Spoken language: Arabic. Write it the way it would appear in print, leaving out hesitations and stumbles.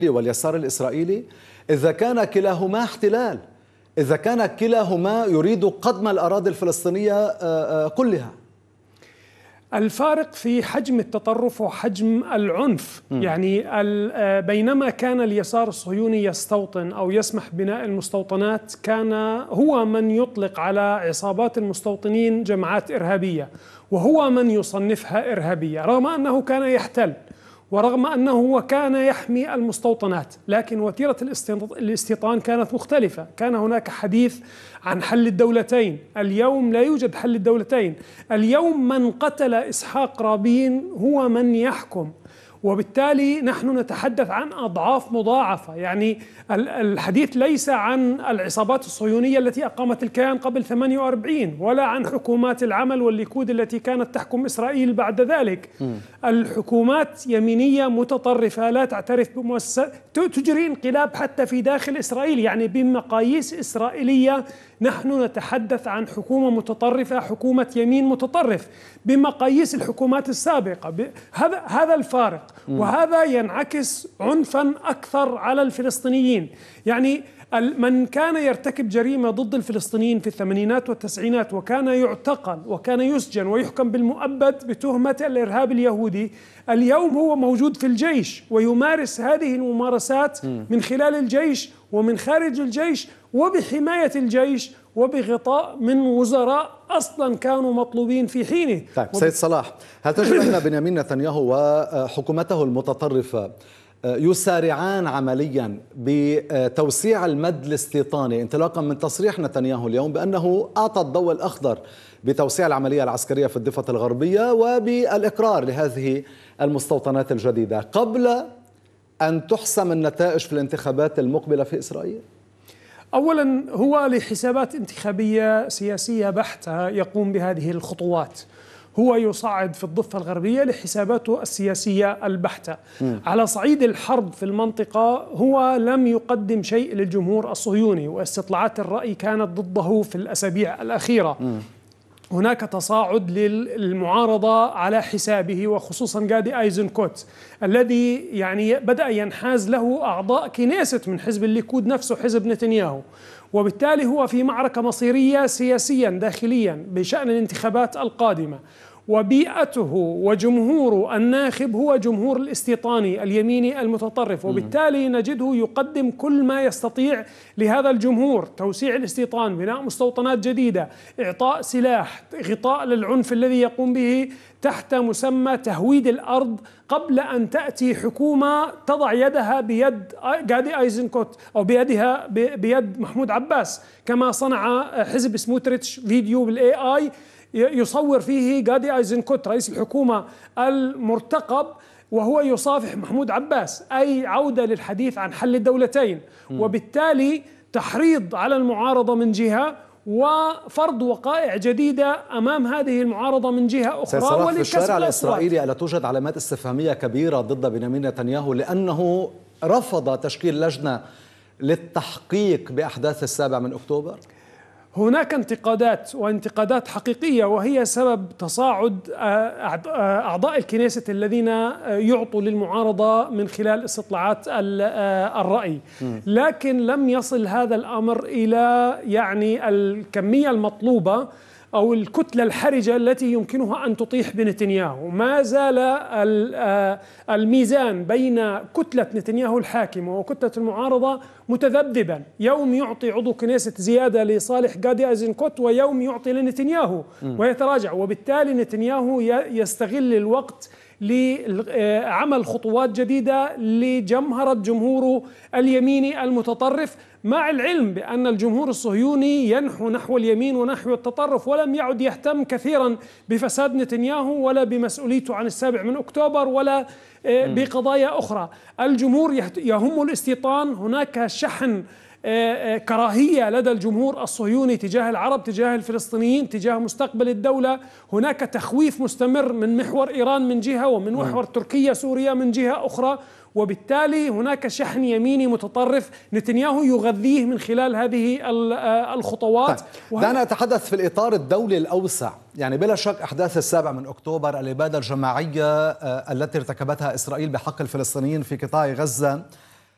واليسار الإسرائيلي إذا كان كلاهما احتلال، إذا كان كلاهما يريد قضم الأراضي الفلسطينية كلها؟ الفارق في حجم التطرف وحجم العنف. يعني بينما كان اليسار الصهيوني يستوطن أو يسمح بناء المستوطنات، كان هو من يطلق على عصابات المستوطنين جماعات إرهابية، وهو من يصنفها إرهابية رغم أنه كان يحتل ورغم أنه كان يحمي المستوطنات. لكن وتيرة الاستيطان كانت مختلفة. كان هناك حديث عن حل الدولتين. اليوم لا يوجد حل الدولتين. اليوم من قتل إسحاق رابين هو من يحكم، وبالتالي نحن نتحدث عن أضعاف مضاعفة. يعني الحديث ليس عن العصابات الصهيونية التي أقامت الكيان قبل 48 ولا عن حكومات العمل والليكود التي كانت تحكم إسرائيل بعد ذلك. الحكومات يمينية متطرفة لا تعترف بمؤسسات، تجري انقلاب حتى في داخل إسرائيل. يعني بمقاييس إسرائيلية نحن نتحدث عن حكومة متطرفة، حكومة يمين متطرف بمقاييس الحكومات السابقة. هذا الفارق، وهذا ينعكس عنفا أكثر على الفلسطينيين. يعني من كان يرتكب جريمة ضد الفلسطينيين في الثمانينات والتسعينات وكان يعتقل وكان يسجن ويحكم بالمؤبد بتهمة الإرهاب اليهودي، اليوم هو موجود في الجيش ويمارس هذه الممارسات من خلال الجيش ومن خارج الجيش وبحماية الجيش وبغطاء من وزراء أصلا كانوا مطلوبين في حينه. طيب سيد صلاح، هل تجد أن بنيامين نتنياهو وحكومته المتطرفة يسارعان عمليا بتوسيع المد الاستيطاني انطلاقا من تصريح نتنياهو اليوم بأنه أعطى الضوء الأخضر بتوسيع العملية العسكرية في الضفة الغربية وبالإقرار لهذه المستوطنات الجديدة قبل أن تحسم النتائج في الانتخابات المقبلة في إسرائيل؟ أولا هو لحسابات انتخابية سياسية بحتة يقوم بهذه الخطوات. هو يصعد في الضفة الغربية لحساباته السياسية البحتة. على صعيد الحرب في المنطقة هو لم يقدم شيء للجمهور الصهيوني، واستطلاعات الرأي كانت ضده في الأسابيع الأخيرة. هناك تصاعد للمعارضة على حسابه، وخصوصا غادي أيزنكوت الذي يعني بدأ ينحاز له أعضاء كنيست من حزب الليكود نفسه، حزب نتنياهو. وبالتالي هو في معركة مصيرية سياسيا داخليا بشأن الانتخابات القادمة، وبيئته وجمهوره الناخب هو جمهور الاستيطاني اليميني المتطرف. وبالتالي نجده يقدم كل ما يستطيع لهذا الجمهور: توسيع الاستيطان، بناء مستوطنات جديدة، إعطاء سلاح، غطاء للعنف الذي يقوم به تحت مسمى تهويد الأرض قبل أن تأتي حكومة تضع يدها بيد غادي أيزنكوت أو بيدها بيد محمود عباس، كما صنع حزب سموتريتش فيديو بالاي اي يصور فيه غادي أيزنكوت رئيس الحكومة المرتقب وهو يصافح محمود عباس، أي عودة للحديث عن حل الدولتين. وبالتالي تحريض على المعارضة من جهة، وفرض وقائع جديدة أمام هذه المعارضة من جهة أخرى. في الشارع الإسرائيلي ألا توجد علامات استفهامية كبيرة ضد بنيامين نتنياهو لأنه رفض تشكيل لجنة للتحقيق بأحداث 7 أكتوبر؟ هناك انتقادات وانتقادات حقيقية، وهي سبب تصاعد أعضاء الكنيست الذين يعطوا للمعارضة من خلال استطلاعات الرأي. لكن لم يصل هذا الأمر إلى يعني الكمية المطلوبة أو الكتلة الحرجة التي يمكنها أن تطيح بنتنياهو. ما زال الميزان بين كتلة نتنياهو الحاكمة وكتلة المعارضة متذبذبا، يوم يعطي عضو كنيست زيادة لصالح غادي أيزنكوت ويوم يعطي لنتنياهو ويتراجع. وبالتالي نتنياهو يستغل الوقت لعمل خطوات جديدة لجمهرة جمهوره اليميني المتطرف، مع العلم بأن الجمهور الصهيوني ينحو نحو اليمين ونحو التطرف، ولم يعد يهتم كثيرا بفساد نتنياهو ولا بمسؤوليته عن 7 أكتوبر ولا بقضايا أخرى. الجمهور يهم الاستيطان. هناك شحن كراهية لدى الجمهور الصهيوني تجاه العرب، تجاه الفلسطينيين، تجاه مستقبل الدولة. هناك تخويف مستمر من محور إيران من جهة ومن محور تركيا سوريا من جهة أخرى. وبالتالي هناك شحن يميني متطرف نتنياهو يغذيه من خلال هذه الخطوات. دعنا نتحدث في الإطار الدولي الأوسع. يعني بلا شك أحداث 7 أكتوبر، الإبادة الجماعية التي ارتكبتها إسرائيل بحق الفلسطينيين في قطاع غزة